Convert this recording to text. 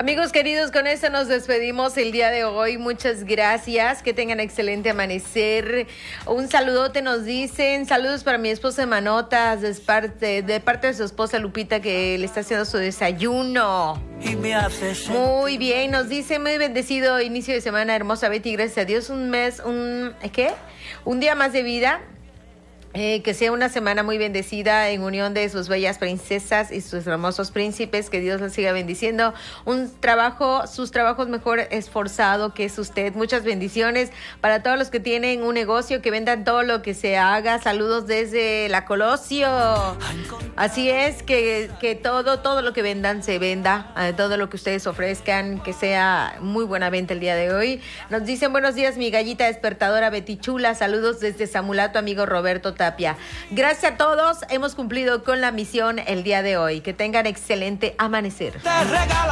Amigos queridos, con esto nos despedimos el día de hoy. Muchas gracias, que tengan excelente amanecer. Un saludote nos dicen, saludos para mi esposa Manotas, de parte de su esposa Lupita, que le está haciendo su desayuno. Muy bien, nos dice, muy bendecido inicio de semana, hermosa Betty, gracias a Dios. Un día más de vida. Que sea una semana muy bendecida en unión de sus bellas princesas y sus hermosos príncipes, que Dios les siga bendiciendo. Sus trabajos mejor esforzado que es usted. Muchas bendiciones para todos los que tienen un negocio, que vendan todo lo que se haga. Saludos desde la Colosio. Así es, que todo lo que vendan se venda, todo lo que ustedes ofrezcan, que sea muy buena venta el día de hoy. Nos dicen, buenos días, mi gallita despertadora Betty Chula. Saludos desde Samulato, amigo Roberto Tapia. Gracias a todos, hemos cumplido con la misión el día de hoy. Que tengan excelente amanecer.